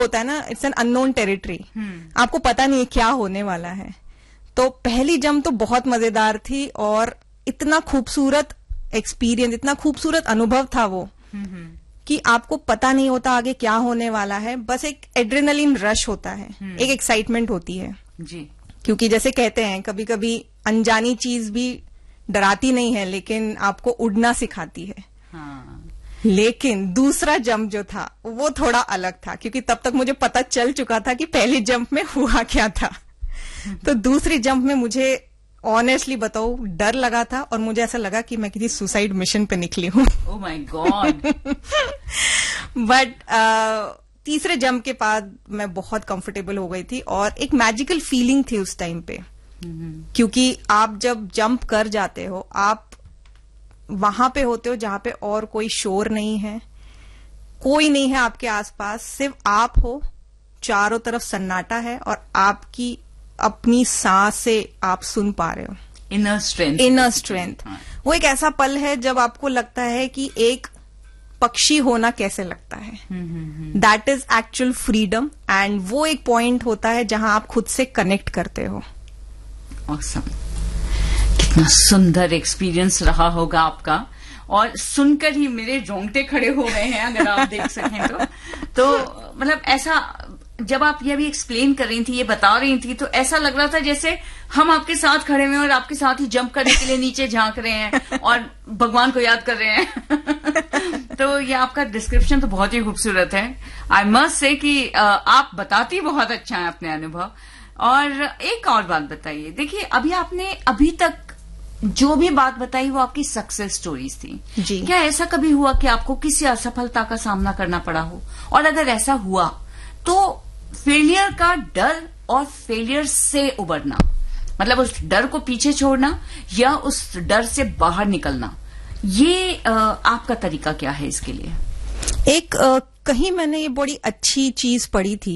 होता है ना, इट्स एन अननोन टेरिटरी, आपको पता नहीं है क्या होने वाला है। तो पहली जंप तो बहुत मजेदार थी और इतना खूबसूरत एक्सपीरियंस, इतना खूबसूरत अनुभव था वो कि आपको पता नहीं होता आगे क्या होने वाला है, बस एक एड्रेनलिन रश होता है, एक एक्साइटमेंट होती है जी। क्योंकि जैसे कहते हैं कभी कभी अनजानी चीज भी डराती नहीं है लेकिन आपको उड़ना सिखाती है। हाँ। लेकिन दूसरा जंप जो था वो थोड़ा अलग था क्योंकि तब तक मुझे पता चल चुका था कि पहली जंप में हुआ क्या था। तो दूसरी जंप में मुझे ऑनेस्टली बताओ डर लगा था और मुझे ऐसा लगा कि मैं किसी सुसाइड मिशन पे निकली हूँ। Oh my God. बट तीसरे जंप के बाद मैं बहुत कंफर्टेबल हो गई थी और एक मैजिकल फीलिंग थी उस टाइम पे, क्योंकि आप जब जंप कर जाते हो आप वहां पे होते हो जहां पे और कोई शोर नहीं है, कोई नहीं है आपके आसपास, सिर्फ आप हो, चारों तरफ सन्नाटा है और आपकी अपनी सांस से आप सुन पा रहे हो। Inner strength, inner strength. वो एक ऐसा पल है जब आपको लगता है कि एक पक्षी होना कैसे लगता है, that is actual freedom. And वो एक पॉइंट होता है जहां आप खुद से कनेक्ट करते हो। ऑसम। कितना सुंदर एक्सपीरियंस रहा होगा आपका, और सुनकर ही मेरे रोंगटे खड़े हो गए हैं अगर आप देख सकें तो मतलब ऐसा जब आप ये भी एक्सप्लेन कर रही थी, ये बता रही थी, तो ऐसा लग रहा था जैसे हम आपके साथ खड़े हुए हैं और आपके साथ ही जंप करने के लिए नीचे झांक रहे हैं और भगवान को याद कर रहे हैं। तो ये आपका डिस्क्रिप्शन तो बहुत ही खूबसूरत है। आई मस्ट से कि आप बताती बहुत अच्छा है अपने अनुभव। और एक और बात बताइए, देखिए अभी आपने अभी तक जो भी बात बताई वो आपकी सक्सेस स्टोरीज थी जी। क्या ऐसा कभी हुआ कि आपको किसी असफलता का सामना करना पड़ा हो, और अगर ऐसा हुआ तो फेलियर का डर और फेलियर से उबरना, मतलब उस डर को पीछे छोड़ना या उस डर से बाहर निकलना, ये आपका तरीका क्या है इसके लिए? एक कहीं मैंने ये बड़ी अच्छी चीज पढ़ी थी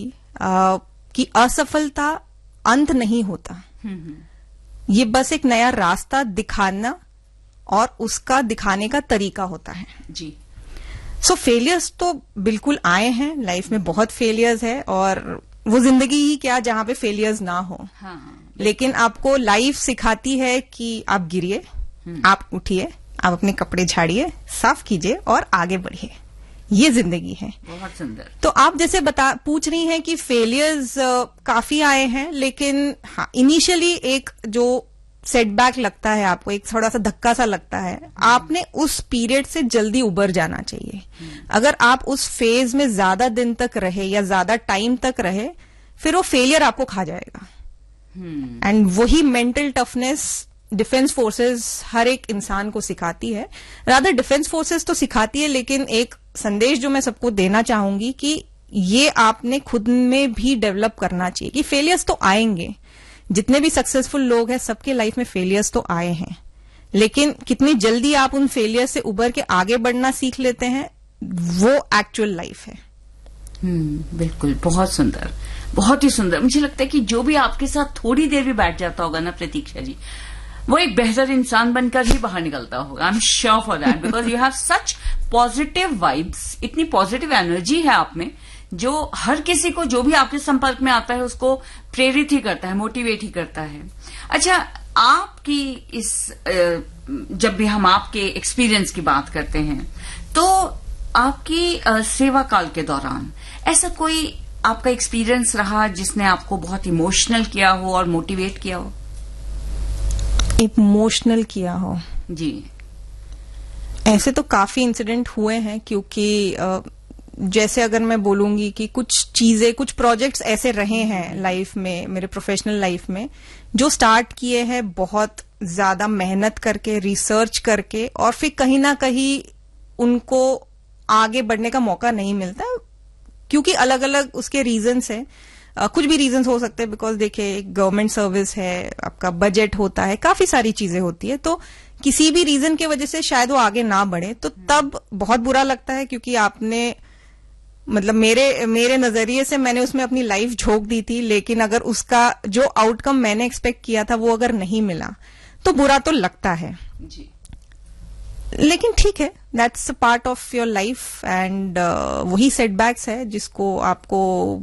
कि असफलता अंत नहीं होता, ये बस एक नया रास्ता दिखाना और उसका दिखाने का तरीका होता है जी। सो फेलियर्स तो बिल्कुल आए हैं लाइफ में, बहुत फेलियर्स है और वो जिंदगी ही क्या जहां पे फेलियर्स ना हो। हाँ, लेकिन आपको लाइफ सिखाती है कि आप गिरिए, आप उठिए, आप अपने कपड़े झाड़िए, साफ कीजिए और आगे बढ़िए, ये जिंदगी है। बहुत सुंदर। तो आप जैसे पूछ रही हैं कि फेलियर्स काफी आए हैं, लेकिन हाँ इनिशियली एक जो सेटबैक लगता है आपको, एक थोड़ा सा धक्का सा लगता है, आपने उस पीरियड से जल्दी उबर जाना चाहिए। अगर आप उस फेज में ज्यादा दिन तक रहे या ज्यादा टाइम तक रहे, फिर वो फेलियर आपको खा जाएगा। एंड वही मेंटल टफनेस डिफेंस फोर्सेस हर एक इंसान को सिखाती है। रादर डिफेंस फोर्सेस तो सिखाती है, लेकिन एक संदेश जो मैं सबको देना चाहूंगी कि ये आपने खुद में भी डेवलप करना चाहिए कि फेलियर्स तो आएंगे, जितने भी सक्सेसफुल लोग हैं सबके लाइफ में फेलियर्स तो आए हैं, लेकिन कितनी जल्दी आप उन फेलियर से उबर के आगे बढ़ना सीख लेते हैं, वो एक्चुअल लाइफ है। बिल्कुल, बहुत सुंदर, बहुत ही सुंदर। मुझे लगता है कि जो भी आपके साथ थोड़ी देर भी बैठ जाता होगा ना प्रतीक्षा जी, वो एक बेहतर इंसान बनकर ही बाहर निकलता होगा। I am sure for that, because you have such positive vibes, इतनी पॉजिटिव एनर्जी है आप में जो हर किसी को जो भी आपके संपर्क में आता है उसको प्रेरित ही करता है, मोटिवेट ही करता है। अच्छा, आपकी इस जब भी हम आपके एक्सपीरियंस की बात करते हैं तो आपकी सेवा काल के दौरान ऐसा कोई आपका एक्सपीरियंस रहा जिसने आपको बहुत इमोशनल किया हो और मोटिवेट किया हो? इमोशनल किया हो जी। ऐसे तो काफी इंसिडेंट हुए हैं, क्योंकि जैसे अगर मैं बोलूंगी कि कुछ चीजें, कुछ प्रोजेक्ट्स ऐसे रहे हैं लाइफ में, मेरे प्रोफेशनल लाइफ में, जो स्टार्ट किए हैं बहुत ज्यादा मेहनत करके, रिसर्च करके, और फिर कहीं ना कहीं उनको आगे बढ़ने का मौका नहीं मिलता, क्योंकि अलग अलग उसके रीजंस हैं। कुछ भी रीजंस हो सकते हैं, बिकॉज देखिए गवर्नमेंट सर्विस है, आपका बजट होता है, काफी सारी चीजें होती है, तो किसी भी रीजन की वजह से शायद वो आगे ना बढ़े, तो तब बहुत बुरा लगता है, क्योंकि आपने मतलब मेरे नजरिए से मैंने उसमें अपनी लाइफ झोंक दी थी, लेकिन अगर उसका जो आउटकम मैंने एक्सपेक्ट किया था वो अगर नहीं मिला तो बुरा तो लगता है जी। लेकिन ठीक है, that's a part of your life and वही सेटबैक्स है जिसको आपको